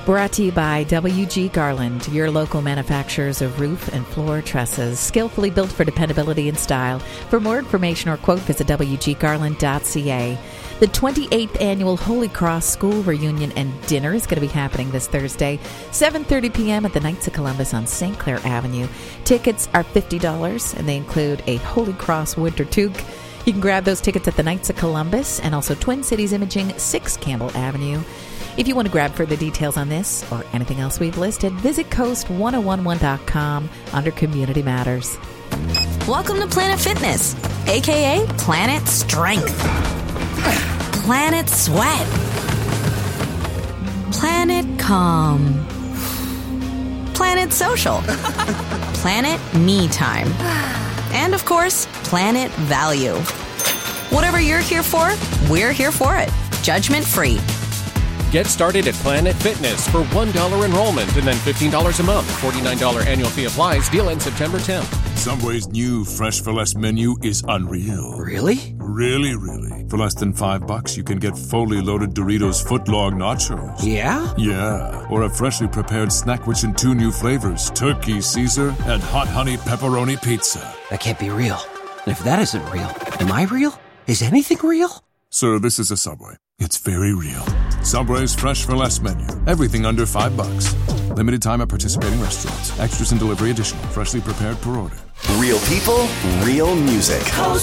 Brought to you by WG Garland, your local manufacturers of roof and floor trusses, skillfully built for dependability and style. For more information or quote, visit wggarland.ca. The 28th Annual Holy Cross School Reunion and Dinner is going to be happening this Thursday, 7:30 p.m. at the Knights of Columbus on St. Clair Avenue. Tickets are $50, and they include a Holy Cross winter toque. You can grab those tickets at the Knights of Columbus and also Twin Cities Imaging, 6 Campbell Avenue. If you want to grab further details on this or anything else we've listed, visit coast1011.com under Community Matters. Welcome to Planet Fitness, a.k.a. Planet Strength, Planet Sweat, Planet Calm, Planet Social, Planet Me Time, and, of course, Planet Value. Whatever you're here for, we're here for it. Judgment free. Get started at Planet Fitness for $1 enrollment and then $15 a month. $49 annual fee applies. Deal ends September 10th. Subway's new Fresh for Less menu is unreal. Really? Really, really. For less than $5, you can get fully loaded Doritos footlong nachos. Yeah? Yeah. Or a freshly prepared snack in 2 new flavors, Turkey Caesar and Hot Honey Pepperoni Pizza. That can't be real. And if that isn't real, am I real? Is anything real? Sir, this is a Subway. It's very real. Subway's Fresh for Less menu. Everything under $5. Limited time at participating restaurants. Extras and delivery additional. Freshly prepared per order. Real people, real music.